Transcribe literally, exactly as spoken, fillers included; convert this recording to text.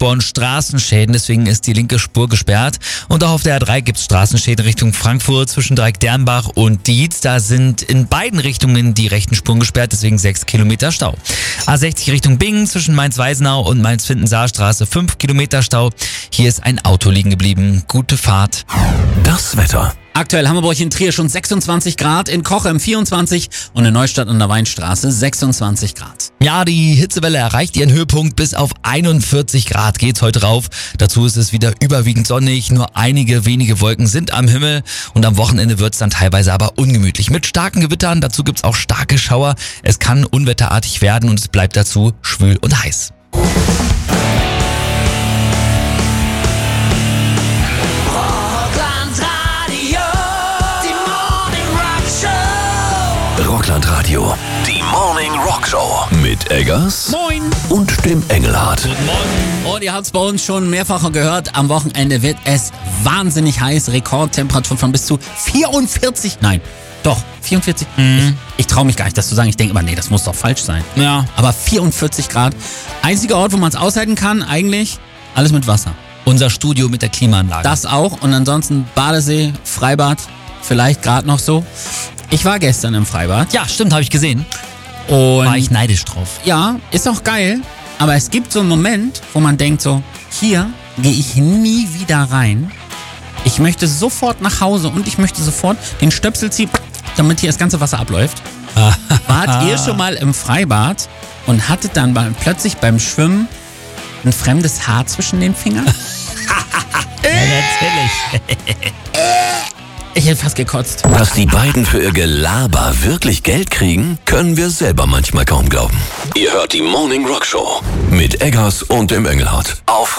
Eschborn Straßenschäden, deswegen ist die linke Spur gesperrt. Und auch auf der A drei gibt es Straßenschäden Richtung Frankfurt zwischen Dreieck-Dernbach und Dietz. Da sind in beiden Richtungen die rechten Spuren gesperrt, deswegen sechs Kilometer Stau. A sechzig Richtung Bingen zwischen Mainz-Weisenau und Mainz-Findensaar-Straße fünf Kilometer Stau. Hier ist ein Auto liegen geblieben. Gute Fahrt. Das Wetter. Aktuell haben wir bei euch in Trier schon sechsundzwanzig Grad, in Cochem vierundzwanzig und in Neustadt an der Weinstraße sechsundzwanzig Grad. Ja, die Hitzewelle erreicht ihren Höhepunkt. Bis auf einundvierzig Grad geht's heute rauf. Dazu ist es wieder überwiegend sonnig. Nur einige wenige Wolken sind am Himmel. Und am Wochenende wird's dann teilweise aber ungemütlich. Mit starken Gewittern, dazu gibt's auch starke Schauer. Es kann unwetterartig werden und es bleibt dazu schwül und heiß. Rockland-Radio, die Morning Rock Show mit Eggers Moin! und dem Engelhardt. Guten Morgen! Und ihr habt es bei uns schon mehrfach gehört, am Wochenende wird es wahnsinnig heiß, Rekordtemperatur von bis zu vierundvierzig, nein, doch, vierundvierzig, Mhm. ich, ich traue mich gar nicht, das zu sagen, ich denke immer, nee, das muss doch falsch sein. Ja. Aber vierundvierzig Grad, einziger Ort, wo man es aushalten kann, eigentlich, alles mit Wasser. Unser Studio mit der Klimaanlage. Das auch und ansonsten Badesee, Freibad, vielleicht gerade noch so. Ich war gestern im Freibad. Ja, stimmt, habe ich gesehen. Und War ich neidisch drauf. ja, ist auch geil, aber es gibt so einen Moment, wo man denkt so, hier gehe ich nie wieder rein. Ich möchte sofort nach Hause und ich möchte sofort den Stöpsel ziehen, damit hier das ganze Wasser abläuft. Wart ihr schon mal im Freibad und hattet dann bei, plötzlich beim Schwimmen ein fremdes Haar zwischen den Fingern? Ja, natürlich. Ich hätte fast gekotzt. Dass die beiden für ihr Gelaber wirklich Geld kriegen, können wir selber manchmal kaum glauben. Ihr hört die Morning Rock Show mit Eggers und dem Engelhardt auf